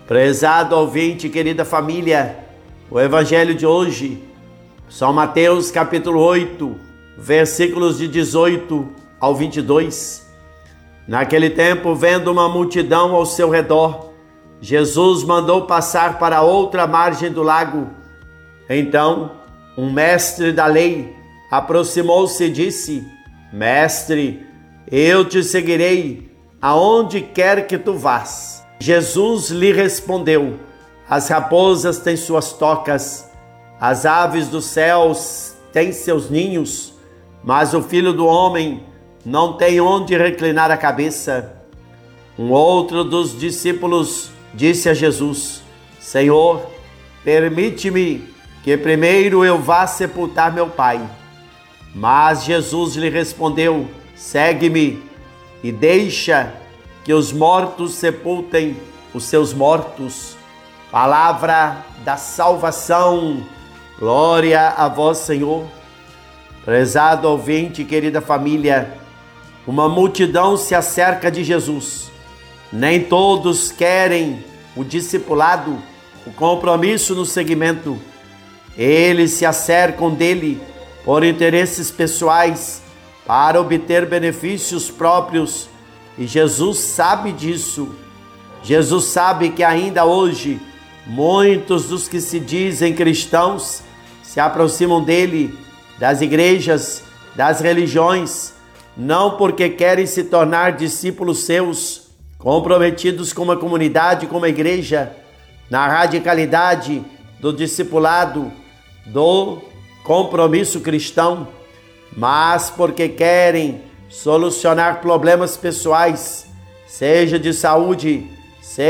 Prezado ouvinte, querida família, o evangelho de hoje, São Mateus capítulo 8, versículos de 18 ao 22. Naquele tempo, vendo uma multidão ao seu redor, Jesus mandou passar para a outra margem do lago. Então, um mestre da lei aproximou-se e disse: Mestre, eu te seguirei aonde quer que tu vás. Jesus lhe respondeu: As raposas têm suas tocas, as aves dos céus têm seus ninhos, mas o Filho do Homem não tem onde reclinar a cabeça. Um outro dos discípulos disse a Jesus: Senhor, permite-me que primeiro eu vá sepultar meu pai. Mas Jesus lhe respondeu: Segue-me e deixa que os mortos sepultem os seus mortos. Palavra da salvação. Glória a vós, Senhor. Prezado ouvinte, querida família, uma multidão se acerca de Jesus. Nem todos querem o discipulado, o compromisso no seguimento. Eles se acercam dele por interesses pessoais, para obter benefícios próprios. E Jesus sabe disso. Jesus sabe que ainda hoje muitos dos que se dizem cristãos se aproximam dele, das igrejas, das religiões, não porque querem se tornar discípulos seus, comprometidos com uma comunidade, com uma igreja, na radicalidade do discipulado, do compromisso cristão, mas porque querem solucionar problemas pessoais, seja de saúde,